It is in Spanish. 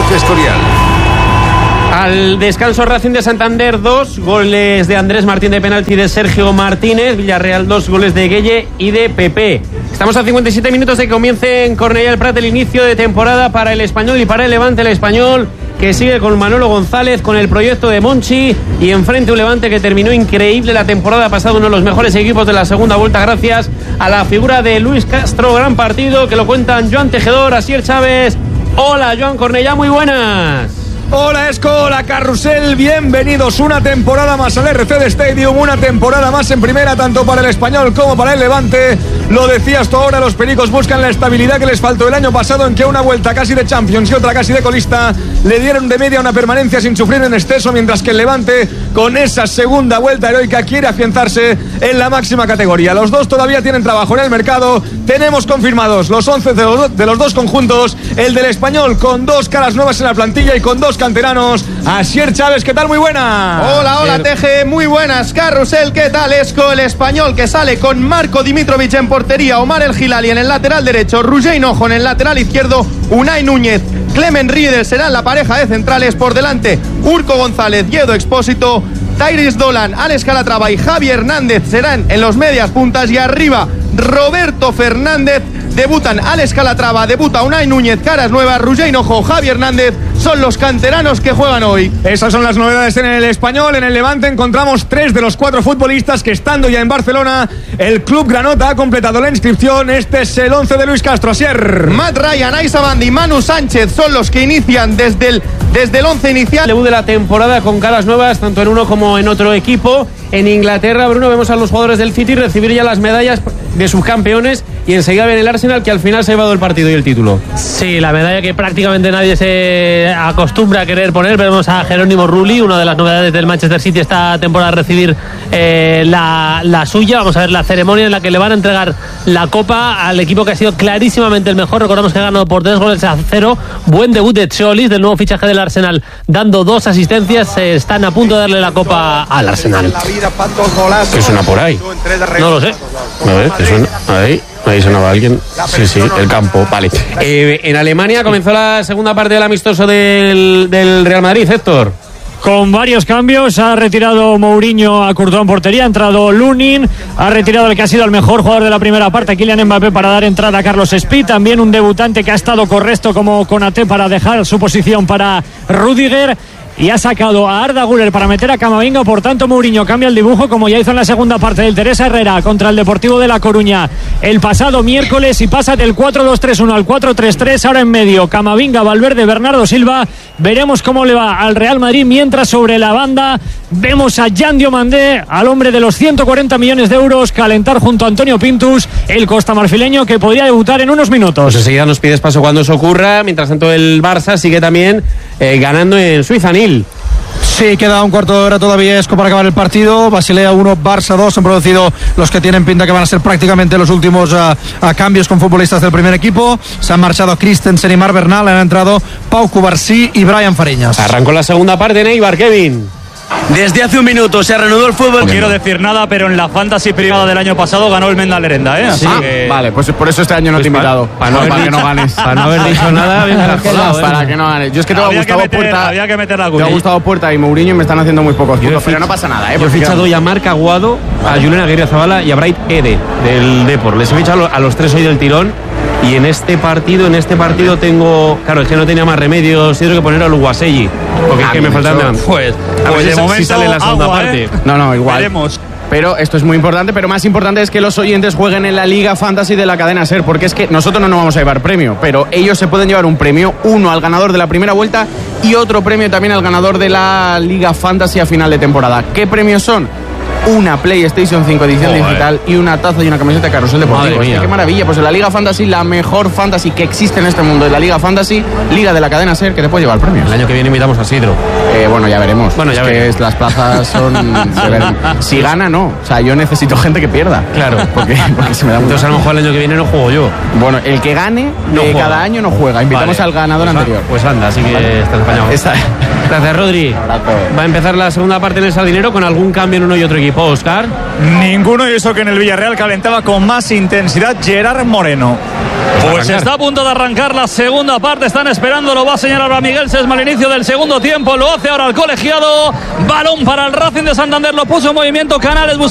Audiencia Escorial. Al descanso, Racing de Santander 2, goles de Andrés Martín de penalti y de Sergio Martínez. Villarreal 2, goles de Gueye y de Pepe. Estamos a 57 minutos de que comience en Cornellà el Prat el inicio de temporada para el Español y para el Levante. El Español que sigue con Manolo González, con el proyecto de Monchi, y enfrente un Levante que terminó increíble la temporada pasada, uno de los mejores equipos de la segunda vuelta gracias a la figura de Luis Castro. Gran partido que lo cuentan Joan Tejedor, Asier Chávez. Hola Joan, Cornellà, muy buenas. Hola Esco, hola Carrusel, bienvenidos una temporada más al RCD Stadium, una temporada más en primera tanto para el Español como para el Levante. Lo decías tú ahora, los pericos buscan la estabilidad que les faltó el año pasado, en que una vuelta casi de Champions y otra casi de colista le dieron de media una permanencia sin sufrir en exceso, mientras que el Levante con esa segunda vuelta heroica quiere afianzarse en la máxima categoría. Los dos todavía tienen trabajo en el mercado. Tenemos confirmados los 11 de los dos conjuntos, el del Español con dos caras nuevas en la plantilla y con dos canteranos. Asier Chávez, ¿qué tal? Muy buena. Hola Teje, muy buenas. Carrusel, ¿qué tal? Esco, el Español que sale con Marco Dimitrovic en portería, Omar El Gilali en el lateral derecho, Roger Hinojo en el lateral izquierdo, Unai Núñez, Clemen Riedel serán la pareja de centrales. Por delante, Urco González, Yedo Expósito, Tairis Dolan, Alex Calatrava y Javi Hernández serán en los medias puntas, y arriba Roberto Fernández. Debutan Alex Calatrava, debuta Unai Núñez, caras nuevas, Roger Hinojo, Javi Hernández son los canteranos que juegan hoy. Esas son las novedades en el Español. En el Levante encontramos 3 de los 4 futbolistas que, estando ya en Barcelona, el Club Granota ha completado la inscripción. Este es el 11 de Luis Castro. Asier. Matt Ryan, Aissa Bandi y Manu Sánchez son los que inician desde el 11 inicial. Debut de la temporada con caras nuevas tanto en uno como en otro equipo. En Inglaterra, Bruno, vemos a los jugadores del City recibir ya las medallas de subcampeones, y enseguida viene el Arsenal, que al final se ha llevado el partido y el título. Sí, la medalla que prácticamente nadie se acostumbra a querer poner. Vemos a Jerónimo Rulli, una de las novedades del Manchester City esta temporada, a recibir la suya. Vamos a ver la ceremonia en la que le van a entregar la copa al equipo que ha sido clarísimamente el mejor. Recordamos que ha ganado por 3-0. Buen debut de Cholis, del nuevo fichaje del Arsenal, dando 2 asistencias. Están a punto de darle la copa al Arsenal. ¿Qué suena por ahí? No lo sé. A ver, ¿qué suena? Ahí sonaba alguien. Sí, el campo, vale. En Alemania comenzó la segunda parte del amistoso del Real Madrid, Héctor. Con varios cambios, ha retirado Mourinho a Courtois en portería, ha entrado Lunin, ha retirado el que ha sido el mejor jugador de la primera parte, Kylian Mbappé, para dar entrada a Carlos Speed, también un debutante que ha estado correcto como Konaté para dejar su posición para Rüdiger, y ha sacado a Arda Güler para meter a Camavinga. Por tanto, Mourinho cambia el dibujo, como ya hizo en la segunda parte del Teresa Herrera contra el Deportivo de La Coruña el pasado miércoles, y pasa del 4-2-3-1 al 4-3-3. Ahora en medio, Camavinga, Valverde, Bernardo Silva. Veremos cómo le va al Real Madrid, mientras sobre la banda vemos a Jan Diomandé, al hombre de los 140 millones de euros, calentar junto a Antonio Pintus, el costamarfileño, que podría debutar en unos minutos. Pues enseguida nos pides paso cuando eso ocurra. Mientras tanto, el Barça sigue también ganando en Suiza. Nil. Sí, queda un cuarto de hora todavía, Esco, para acabar el partido. Basilea 1, Barça 2. Han producido los que tienen pinta que van a ser prácticamente los últimos cambios con futbolistas del primer equipo. Se han marchado Christensen y Marc Bernal. Han entrado Pau Cubarsí y Brian Fariñas. Arrancó la segunda parte, Neibar, Kevin. Desde hace un minuto se reanudó el fútbol. No quiero decir nada, pero en la fantasy privada del año pasado ganó el Menda Lerenda, ¿eh? Sí. Vale, pues por eso este año no te he invitado. Para que no ganes. Para no haber dicho nada, para que no ganes. Yo es que te ha gustado Puerta. Había que meter la Te ha gustado Puerta y Mourinho, y me están haciendo muy pocos puntos, pero no pasa nada, Yo he fichado ya a Marc Aguado, a Julen Aguirre Zabala y a Bright Ede del Depor. Les he fichado a los 3 hoy del tirón. Y en este partido tengo... Claro, es que no tenía más remedios, tengo que poner a Luguaselli, porque es que me faltan... Pues de momento si sale la segunda parte. No, igual. Veremos. Pero esto es muy importante, pero más importante es que los oyentes jueguen en la Liga Fantasy de la cadena SER, porque es que nosotros no nos vamos a llevar premio, pero ellos se pueden llevar un premio, uno al ganador de la primera vuelta y otro premio también al ganador de la Liga Fantasy a final de temporada. ¿Qué premios son? Una PlayStation 5 edición digital y una taza y una camiseta de Carrusel Deportivo. ¡Qué maravilla! Pues en la Liga Fantasy, la mejor fantasy que existe en este mundo, en la Liga Fantasy, Liga de la cadena SER, que te puede llevar premios. El año que viene invitamos a Sidro. Bueno, ya veremos. Bueno, ya veremos. Que las plazas son... si gana, no. O sea, yo necesito gente que pierda. Claro. Porque se me da Entonces, a lo mejor el año que viene no juego yo. Bueno, el que gane cada año no juega. Invitamos al ganador anterior. Pues anda, así que estás apañado. Gracias, Rodri. Va a empezar la segunda parte en el Sardinero con algún cambio en uno y otro equipo. equipo, Óscar? Ninguno, y eso que en el Villarreal calentaba con más intensidad Gerard Moreno. Pues está a punto de arrancar la segunda parte, están esperando, lo va a señalar ahora Miguel Sesma al inicio del segundo tiempo, lo hace ahora el colegiado, balón para el Racing de Santander, lo puso en movimiento Canales.